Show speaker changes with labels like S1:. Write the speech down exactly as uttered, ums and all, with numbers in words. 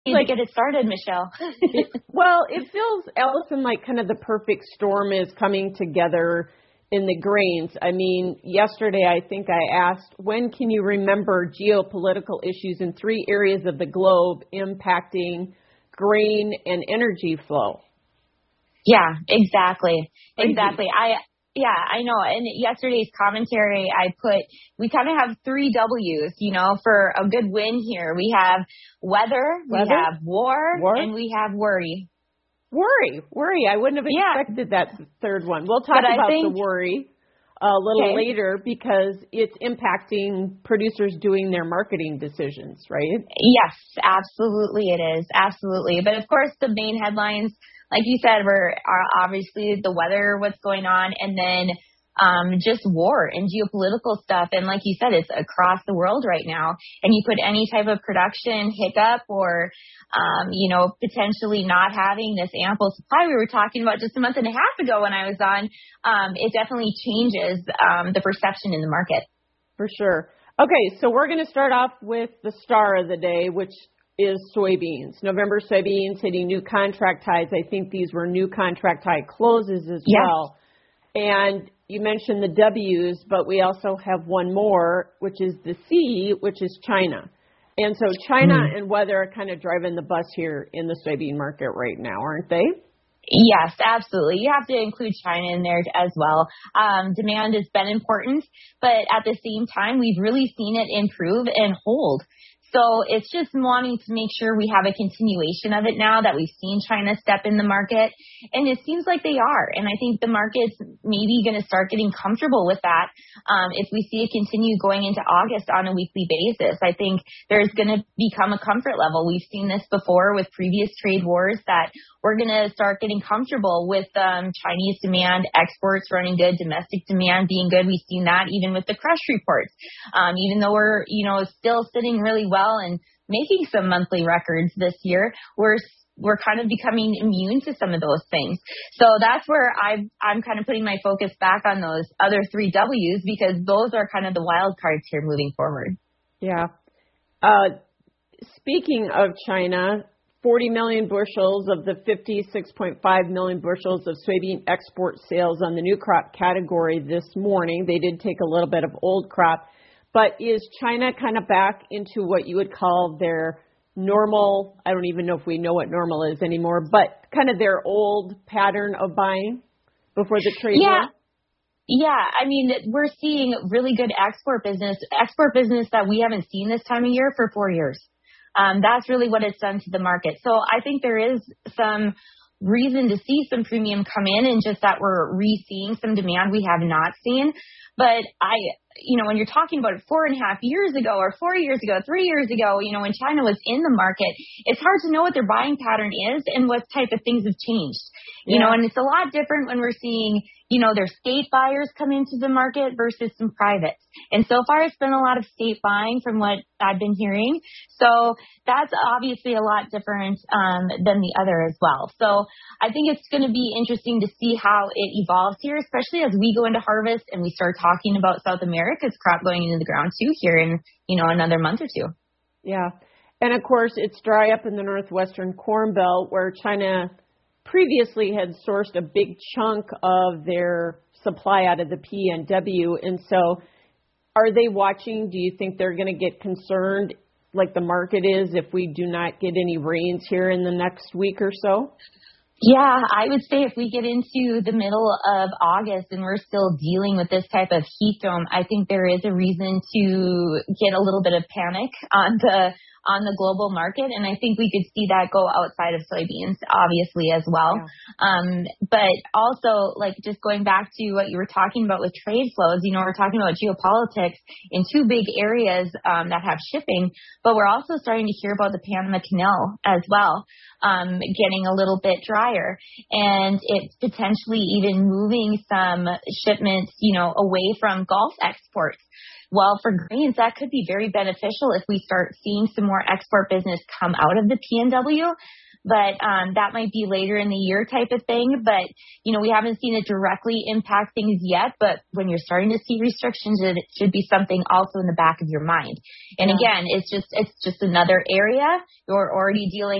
S1: Need to
S2: like
S1: get it started, Michelle.
S2: it, well, it feels, Allison, like kind of the perfect storm is coming together in the grains. I mean, yesterday I think I asked, when can you remember geopolitical issues in three areas of the globe impacting grain and energy flow?
S1: Yeah, exactly.
S2: Crazy.
S1: Exactly. I Yeah, I know. In yesterday's commentary, I put, we kind of have three W's, you know, for a good win here. We have weather,
S2: Weather?
S1: we have war,
S2: War?
S1: and we have worry.
S2: Worry, worry. I wouldn't have
S1: Yeah.
S2: expected that third one. We'll talk
S1: But I
S2: about
S1: think-
S2: the worry a little
S1: Okay.
S2: later because it's impacting producers doing their marketing decisions, right?
S1: Yes, absolutely it is. Absolutely. But of course, the main headlines, like you said, were are obviously the weather, what's going on, and then um, just war and geopolitical stuff. And like you said, it's across the world right now. And you put any type of production hiccup or, um, you know, potentially not having this ample supply we were talking about just a month and a half ago when I was on, um, it definitely changes um, the perception in the market.
S2: For sure. Okay, so we're going to start off with the star of the day, which is soybeans. November soybeans hitting new contract highs. I think these were new contract high closes as
S1: Yeah.
S2: well. And you mentioned the W's, but we also have one more, which is the C, which is China. And so China mm. and weather are kind of driving the bus here in the soybean market right now, aren't they?
S1: Yes, absolutely. You have to include China in there as well. Um, demand has been important, but at the same time, we've really seen it improve and hold. So it's just wanting to make sure we have a continuation of it now that we've seen China step in the market. And it seems like they are. And I think the market's maybe going to start getting comfortable with that um, if we see it continue going into August on a weekly basis. I think there's going to become a comfort level. We've seen this before with previous trade wars that we're going to start getting comfortable with um, Chinese demand, exports running good, domestic demand being good. We've seen that even with the crush reports. Um, even though we're, you know, still sitting really well and making some monthly records this year, we're we're kind of becoming immune to some of those things. So that's where I've, I'm kind of putting my focus back on those other three W's because those are kind of the wild cards here moving forward.
S2: Yeah. Uh, speaking of China, forty million bushels of the fifty-six point five million bushels of soybean export sales on the new crop category this morning. They did take a little bit of old crop. But is China kind of back into what you would call their normal, I don't even know if we know what normal is anymore, but kind of their old pattern of buying before the trade
S1: yeah.
S2: war?
S1: Yeah, I mean, we're seeing really good export business, export business that we haven't seen this time of year for four years. Um, that's really what it's done to the market. So I think there is some reason to see some premium come in and just that we're re-seeing some demand we have not seen. But I, you know, when you're talking about it four and a half years ago or four years ago, three years ago, you know, when China was in the market, it's hard to know what their buying pattern is and what type of things have changed. You
S2: yeah.
S1: know, and it's a lot different when we're seeing, you know, their state buyers come into the market versus some privates. And so far, it's been a lot of state buying from what I've been hearing. So that's obviously a lot different um, than the other as well. So I think it's going to be interesting to see how it evolves here, especially as we go into harvest and we start talking about South America's crop going into the ground too here in, you know, another month or two.
S2: Yeah. And of course, it's dry up in the northwestern Corn Belt where China previously had sourced a big chunk of their supply out of the P N W. And so are they watching? Do you think they're going to get concerned like the market is if we do not get any rains here in the next week or so?
S1: Yeah, I would say if we get into the middle of August and we're still dealing with this type of heat dome, I think there is a reason to get a little bit of panic on the on the global market. And I think we could see that go outside of soybeans, obviously, as well. Yeah. Um, but also, like, just going back to what you were talking about with trade flows, you know, we're talking about geopolitics in two big areas um, that have shipping, but we're also starting to hear about the Panama Canal as well, um, getting a little bit drier. And it's potentially even moving some shipments, you know, away from Gulf exports. Well, for grains, that could be very beneficial if we start seeing some more export business come out of the P N W. but um, that might be later in the year type of thing. But, you know, we haven't seen it directly impact things yet. But when you're starting to see restrictions, it should be something also in the back of your mind. And
S3: Yeah.
S1: again, it's just it's just another area. You're already dealing